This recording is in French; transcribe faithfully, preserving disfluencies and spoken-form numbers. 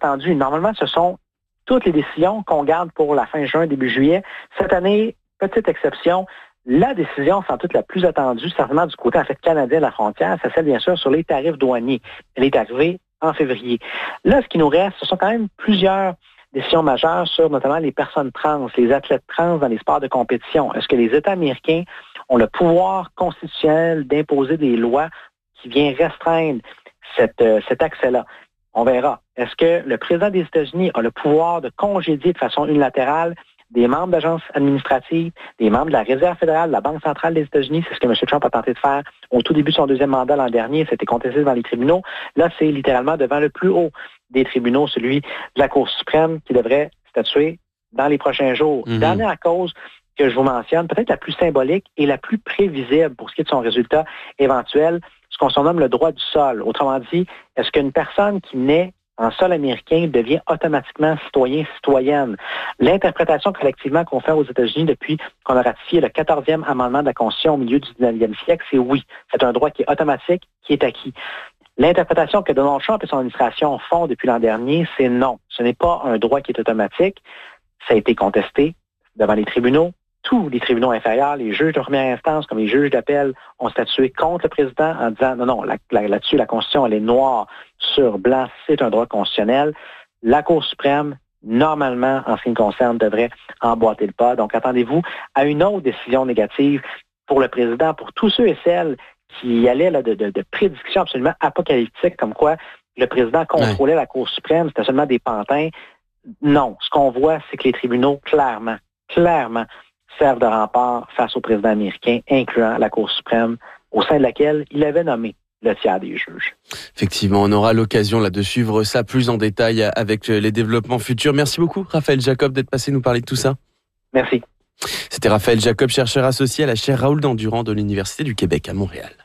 attendu. Normalement, ce sont toutes les décisions qu'on garde pour la fin juin, début juillet. Cette année, petite exception, la décision, sans doute la plus attendue, certainement du côté en fait canadien de la frontière, c'est celle bien sûr sur les tarifs douaniers. Elle est arrivée en février. Là, ce qui nous reste, ce sont quand même plusieurs décisions majeures sur notamment les personnes trans, les athlètes trans dans les sports de compétition. Est-ce que les États américains ont le pouvoir constitutionnel d'imposer des lois qui viennent restreindre cette, euh, cet accès-là? On verra. Est-ce que le président des États-Unis a le pouvoir de congédier de façon unilatérale des membres d'agences administratives, des membres de la Réserve fédérale, de la Banque centrale des États-Unis? C'est ce que M. Trump a tenté de faire au tout début de son deuxième mandat l'an dernier. C'était contesté devant les tribunaux. Là, c'est littéralement devant le plus haut des tribunaux, celui de la Cour suprême, qui devrait statuer dans les prochains jours. Mm-hmm. Dernière cause que je vous mentionne, peut-être la plus symbolique et la plus prévisible pour ce qui est de son résultat éventuel, ce qu'on surnomme le droit du sol. Autrement dit, est-ce qu'une personne qui naît en sol américain devient automatiquement citoyen, citoyenne? L'interprétation collectivement qu'on fait aux États-Unis depuis qu'on a ratifié le quatorzième amendement de la Constitution au milieu du dix-neuvième siècle, c'est oui. C'est un droit qui est automatique, qui est acquis. L'interprétation que Donald Trump et son administration font depuis l'an dernier, c'est non. Ce n'est pas un droit qui est automatique. Ça a été contesté devant les tribunaux. Tous les tribunaux inférieurs, les juges de première instance comme les juges d'appel ont statué contre le président en disant non, non, là, là, là-dessus, la Constitution, elle est noire sur blanc, c'est un droit constitutionnel. La Cour suprême, normalement, en ce qui me concerne, devrait emboîter le pas. Donc, attendez-vous à une autre décision négative pour le président, pour tous ceux et celles qui allaient là, de, de, de prédictions absolument apocalyptiques, comme quoi le président contrôlait ouais. la Cour suprême, c'était seulement des pantins. Non, ce qu'on voit, c'est que les tribunaux, clairement, clairement, servent de rempart face au président américain, incluant la Cour suprême, au sein de laquelle il avait nommé le tiers des juges. Effectivement, on aura l'occasion là de suivre ça plus en détail avec les développements futurs. Merci beaucoup, Raphaël Jacob, d'être passé nous parler de tout ça. Merci. C'était Raphaël Jacob, chercheur associé à la chaire Raoul Dandurand de l'Université du Québec à Montréal.